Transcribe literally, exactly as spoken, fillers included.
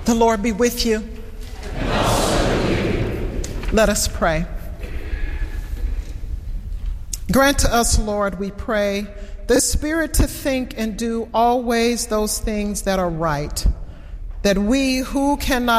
The Lord be with you. And also with you. Let us pray. Grant to us, Lord, we pray, the spirit to think and do always those things that are right, that we who cannot